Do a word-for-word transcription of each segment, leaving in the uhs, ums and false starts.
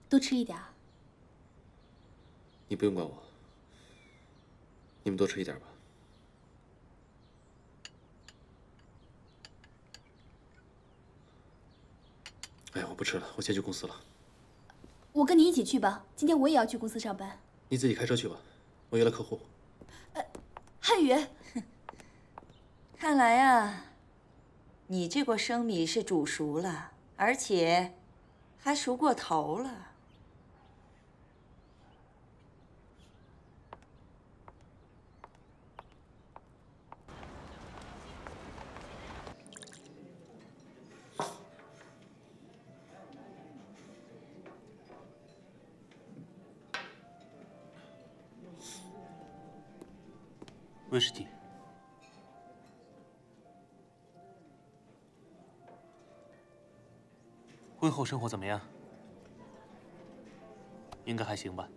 多吃一点。 你不用管我，你们多吃一点吧。哎呀，我不吃了，我先去公司了。 我跟你一起去吧，今天我也要去公司上班。 你自己开车去吧，我约了客户。 呃，汉语， 看来啊，你这锅生米是煮熟了，而且还熟过头了。 威士忌。婚后生活怎么样？应该还行吧。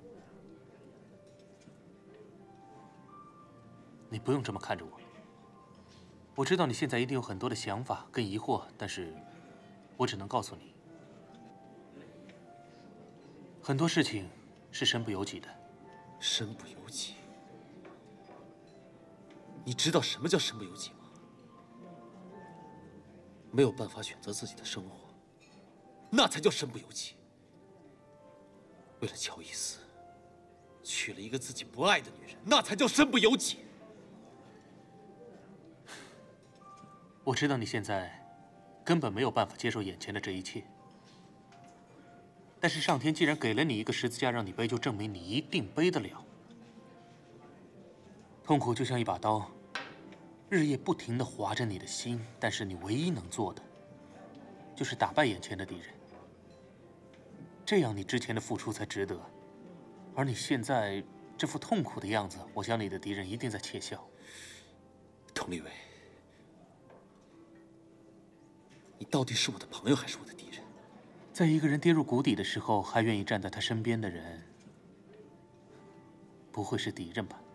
你不用这么看着我。我知道你现在一定有很多的想法跟疑惑，但是，我只能告诉你，很多事情是身不由己的。 身不由己？你知道什么叫身不由己吗？没有办法选择自己的生活，那才叫身不由己。为了乔伊斯，娶了一个自己不爱的女人，那才叫身不由己。 我知道你现在根本没有办法接受眼前的这一切，但是上天既然给了你一个十字架让你背，就证明你一定背得了。痛苦就像一把刀，日夜不停地划着你的心，但是你唯一能做的，就是打败眼前的敌人。这样你之前的付出才值得，而你现在这副痛苦的样子，我想你的敌人一定在窃笑。 佟立伟，你到底是我的朋友还是我的敌人？ 在一个人跌入谷底的时候，还愿意站在他身边的人，不会是敌人吧？